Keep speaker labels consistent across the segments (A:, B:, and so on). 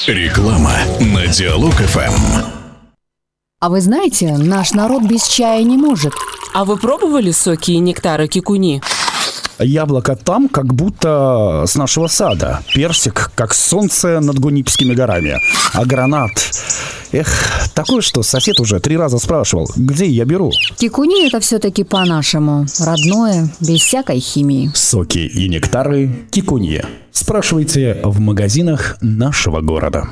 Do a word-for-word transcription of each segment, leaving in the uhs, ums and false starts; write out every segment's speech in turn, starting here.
A: Реклама на Диалог эф эм.
B: А вы знаете, наш народ без чая не может.
C: А вы пробовали соки и нектары кикуни?
D: Яблоко там, как будто с нашего сада. Персик, как солнце над Гунипскими горами. А гранат... Эх, такое, что сосед уже три раза спрашивал, где я беру.
B: Кикуни — это все-таки по-нашему. Родное, без всякой химии.
D: Соки и нектары кикуни. Спрашивайте в магазинах нашего города.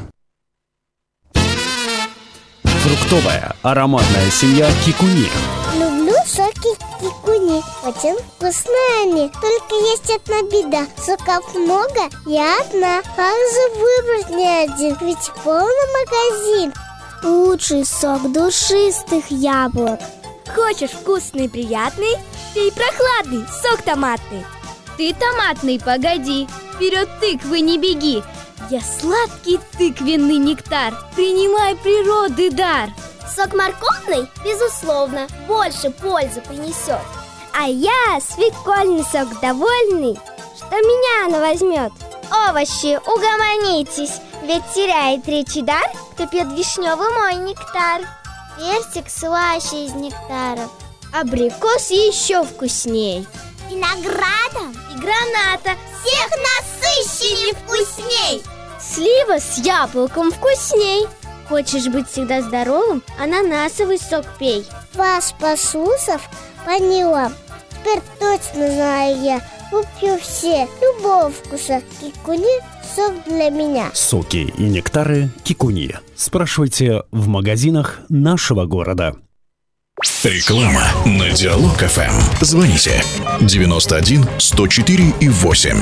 D: Фруктовая ароматная семья кикуни.
E: Люблю соки кикуни. Очень вкусные они. Только есть одна беда. Соков много, я одна. Как же выбрать не один? Ведь полный магазин. Лучший сок душистых яблок.
F: Хочешь вкусный и приятный? Пей прохладный сок томатный.
G: Ты томатный, погоди. Вперед тыквы не беги. Я сладкий тыквенный нектар. Принимай природы дар.
F: Сок морковный, безусловно, больше пользы принесет. А я свекольный сок довольный, что меня она возьмет. Овощи, угомонитесь, ведь теряет речи дар, кто пьет вишневый мой нектар. Персик слаще из нектаров, абрикос еще вкусней. Виноградом и граната всех насыщеннее вкусней. Слива с яблоком вкусней. Хочешь быть всегда здоровым? Ананасовый сок пей.
E: Вас послушав, поняла. Теперь точно знаю я. Куплю все, любого вкуса. Кикуни – сок для меня.
D: Соки и нектары кикуни. Спрашивайте в магазинах нашего города.
A: Реклама на Диалог эф эм. Звоните девяносто один сто четыре и восемь.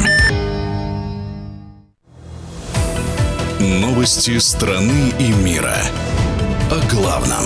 A: Новости страны и мира. О главном.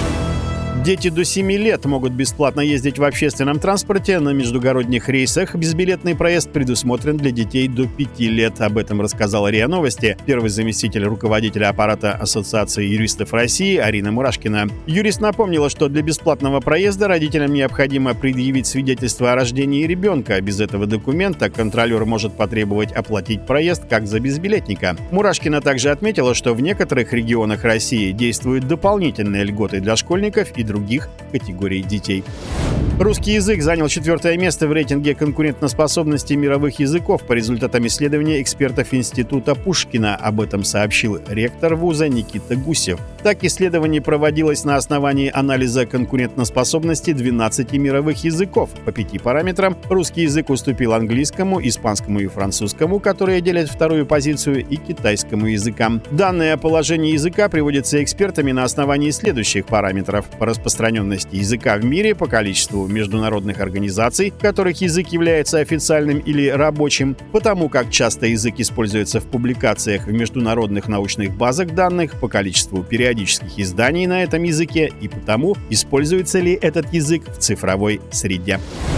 H: Дети до семи лет могут бесплатно ездить в общественном транспорте. На междугородних рейсах безбилетный проезд предусмотрен для детей до пяти лет. Об этом рассказала РИА Новости первый заместитель руководителя аппарата Ассоциации юристов России Арина Мурашкина. Юрист напомнила, что для бесплатного проезда родителям необходимо предъявить свидетельство о рождении ребенка. Без этого документа контролер может потребовать оплатить проезд как за безбилетника. Мурашкина также отметила, что в некоторых регионах России действуют дополнительные льготы для школьников и других категорий детей. Русский язык занял четвертое место в рейтинге конкурентоспособности мировых языков по результатам исследования экспертов Института Пушкина. Об этом сообщил ректор вуза Никита Гусев. Так, исследование проводилось на основании анализа конкурентоспособности двенадцати мировых языков. По пяти параметрам русский язык уступил английскому, испанскому и французскому, которые делят вторую позицию, и китайскому языкам. Данные о положении языка приводятся экспертами на основании следующих параметров: по распространенности языка в мире, по количеству международных организаций, в которых язык является официальным или рабочим, потому как часто язык используется в публикациях в международных научных базах данных, по количеству периодических изданий на этом языке и потому, используется ли этот язык в цифровой среде.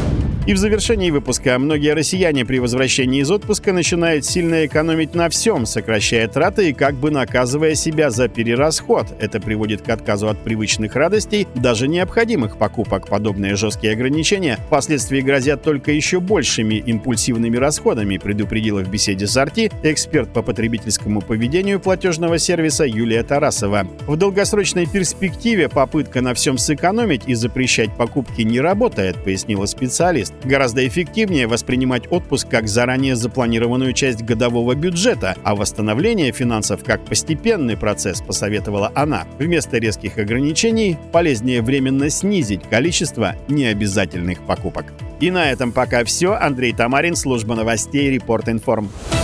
H: И в завершении выпуска: многие россияне при возвращении из отпуска начинают сильно экономить на всем, сокращая траты и как бы наказывая себя за перерасход. Это приводит к отказу от привычных радостей, даже необходимых покупок. Подобные жесткие ограничения впоследствии грозят только еще большими импульсивными расходами, предупредила в беседе с Арти эксперт по потребительскому поведению платежного сервиса Юлия Тарасова. В долгосрочной перспективе попытка на всем сэкономить и запрещать покупки не работает, пояснила специалист. Гораздо эффективнее воспринимать отпуск как заранее запланированную часть годового бюджета, а восстановление финансов как постепенный процесс, посоветовала она. Вместо резких ограничений полезнее временно снизить количество необязательных покупок. И на этом пока все. Андрей Тамарин, служба новостей Репорт Информ.